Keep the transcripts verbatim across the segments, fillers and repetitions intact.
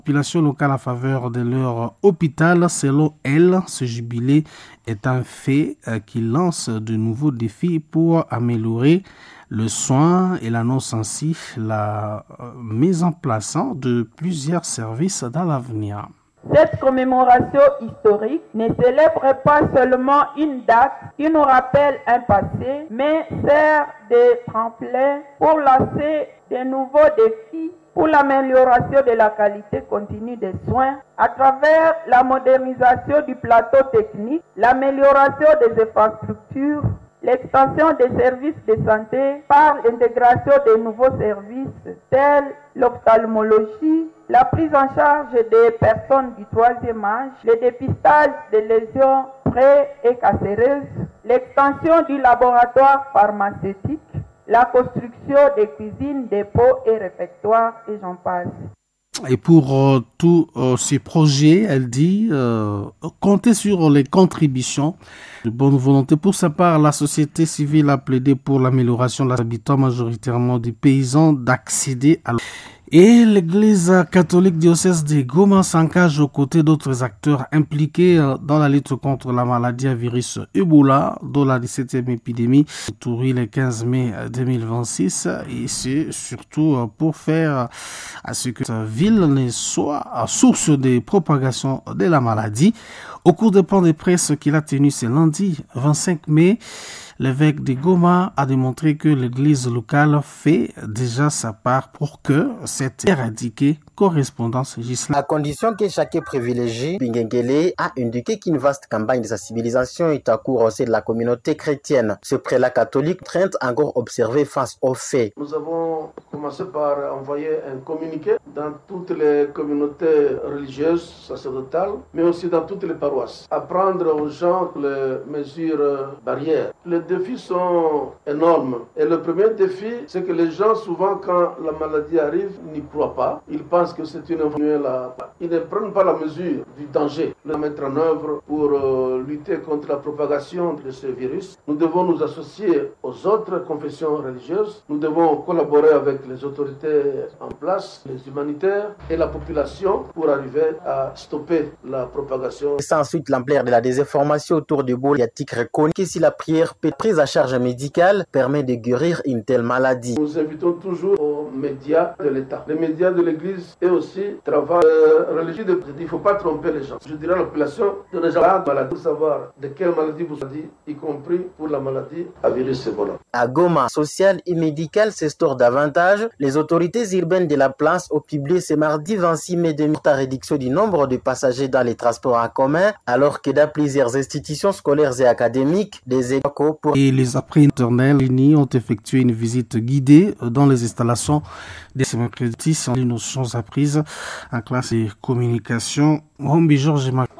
Population locale en faveur de leur hôpital. Selon elle, ce jubilé est un fait qui lance de nouveaux défis pour améliorer le soin et annonce ainsi la mise en place de plusieurs services dans l'avenir. Cette commémoration historique ne célèbre pas seulement une date qui nous rappelle un passé, mais sert de tremplin pour lancer de nouveaux défis pour l'amélioration de la qualité continue des soins à travers la modernisation du plateau technique, l'amélioration des infrastructures, l'extension des services de santé par l'intégration de nouveaux services tels l'ophtalmologie, la prise en charge des personnes du troisième âge, le dépistage des lésions pré- et cancéreuses, l'extension du laboratoire pharmaceutique, la construction des cuisines, dépôts et réfectoires, et j'en passe. Et pour euh, tous euh, ces projets, elle dit, euh, compter sur les contributions de bonne volonté. Pour sa part, la société civile a plaidé pour l'amélioration de l'habitat, majoritairement des paysans, d'accéder à l'eau. Et l'Église catholique diocèse de Goma s'engage aux côtés d'autres acteurs impliqués dans la lutte contre la maladie à virus Ebola, dont la dix-septième épidémie tourie le quinze mai deux mille vingt-six. Et c'est surtout pour faire à ce que cette ville ne soit source de propagation de la maladie. Au cours des points de presse qu'il a tenu ce lundi vingt-cinq mai, l'évêque de Goma a démontré que l'église locale fait déjà sa part pour que cette éradiquée correspondance législative. À condition que chacun privilégie, Bingengele a indiqué qu'une vaste campagne de sensibilisation est à cours au sein de la communauté chrétienne. Ce prélat catholique traîne encore observé face aux faits. Nous avons commencé par envoyer un communiqué dans toutes les communautés religieuses, sacerdotales, mais aussi dans toutes les paroisses. Apprendre aux gens les mesures barrières. Les défis sont énormes. Et le premier défi, c'est que les gens, souvent, quand la maladie arrive, n'y croient pas. Ils pensent que c'est une infection. Ils ne prennent pas la mesure du danger. Le mettre en œuvre pour euh, lutter contre la propagation de ce virus. Nous devons nous associer aux autres confessions religieuses. Nous devons collaborer avec les autorités en place, les humanitaires et la population pour arriver à stopper la propagation. C'est ensuite l'ampleur de la désinformation autour du bol médiatique reconnu que si la prière prise à charge médicale permet de guérir une telle maladie. Nous invitons toujours aux médias de l'État. Les médias de l'Église et aussi travail euh, religieux. De... Il ne faut pas tromper les gens. Je dirais à la population de ne jamais pas maladie pour savoir de quelle maladie vous avez, y compris pour la maladie à virus Ebola. À Goma, social et médical s'instaure davantage. Les autorités urbaines de la place ont publié ce mardi vingt-six mai deux mille vingt la réduction du nombre de passagers dans les transports en commun, alors que dans plusieurs institutions scolaires et académiques, des écoles pour... Et les apprenants unis ont effectué une visite guidée dans les installations des mercredis sans les notions apprises en classe et communication. Rombi Georges Mac.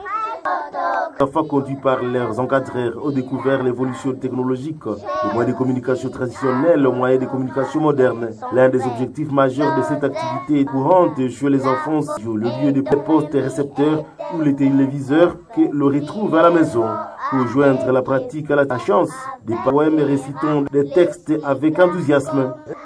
Les enfants conduits par leurs encadreurs ont découvert l'évolution technologique, les moyens de communication traditionnels, les moyens de communication modernes. L'un des objectifs majeurs de cette activité courante chez les enfants, c'est le lieu de postes et récepteurs ou les téléviseurs que l'on retrouve à la maison. Pour joindre la pratique à la chance, des poèmes récitant des textes avec enthousiasme.